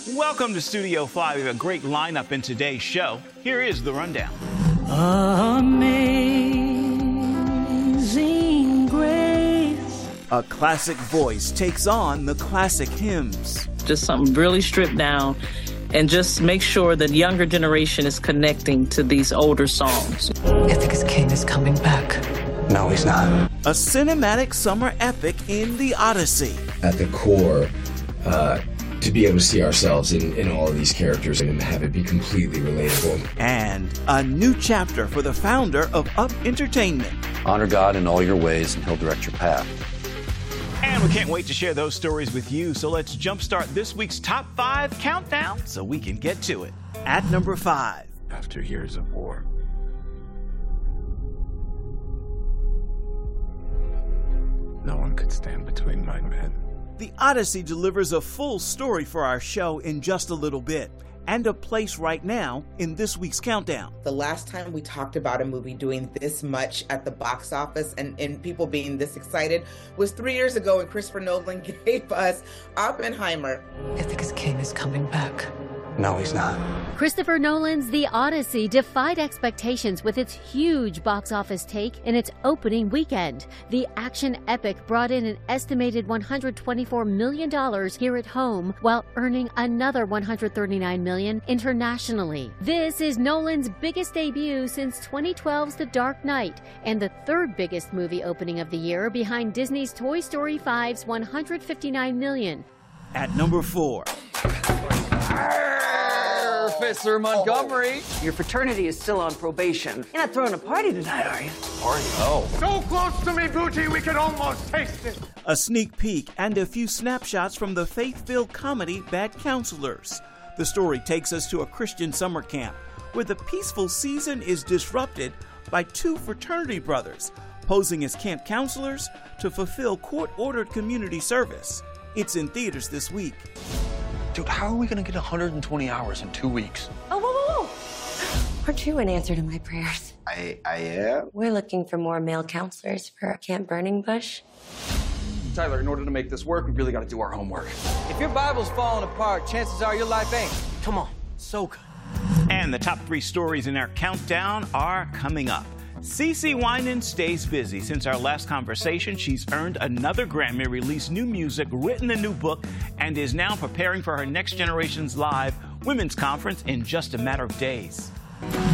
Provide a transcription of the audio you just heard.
Welcome to Studio 5. We have a great lineup in today's show. Here is the rundown. Amazing Grace. A classic voice takes on the classic hymns. Just something really stripped down and just make sure that younger generation is connecting to these older songs. Ithaca's king is coming back. No, he's not. A cinematic summer epic in the Odyssey. At the core, to be able to see ourselves in all of these characters and have it be completely relatable. And a new chapter for the founder of Up Entertainment. Honor God in all your ways, and He'll direct your path. And we can't wait to share those stories with you, so let's jumpstart this week's Top 5 countdown so we can get to it. At number 5. After years of war, no one could stand between my men. The Odyssey delivers a full story for our show in just a little bit, and a place right now in this week's countdown. The last time we talked about a movie doing this much at the box office and people being this excited was 3 years ago when Christopher Nolan gave us Oppenheimer. Ithaca's king is coming back. No, he's not. Christopher Nolan's The Odyssey defied expectations with its huge box office take in its opening weekend. The action epic brought in an estimated $124 million here at home, while earning another $139 million internationally. This is Nolan's biggest debut since 2012's The Dark Knight, and the third biggest movie opening of the year behind Disney's Toy Story 5's $159 million. At number 4. Officer Montgomery. Your fraternity is still on probation. You're not throwing a party tonight, are you? Party? Oh. So close to me, Booty, we can almost taste it. A sneak peek and a few snapshots from the faith-filled comedy Bad Counselors. The story takes us to a Christian summer camp where the peaceful season is disrupted by two fraternity brothers posing as camp counselors to fulfill court-ordered community service. It's in theaters this week. Dude, how are we going to get 120 hours in 2 weeks? Oh, whoa, whoa, whoa. Aren't you an answer to my prayers? I am? We're looking for more male counselors for our Camp Burning Bush. Tyler, in order to make this work, we really got to do our homework. If your Bible's falling apart, chances are your life ain't. Come on, so good. And the top 3 stories in our countdown are coming up. CeCe Winans stays busy. Since our last conversation, she's earned another Grammy, released new music, written a new book, and is now preparing for her Next Generation's Live Women's Conference in just a matter of days.